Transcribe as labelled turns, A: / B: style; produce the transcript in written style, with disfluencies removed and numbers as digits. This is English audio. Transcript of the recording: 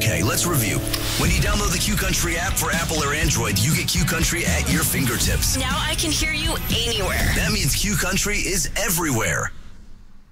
A: Okay, let's review. When you download the Q Country app for Apple or Android, you get Q Country at your fingertips.
B: Now I can hear you anywhere.
A: That means Q Country is everywhere.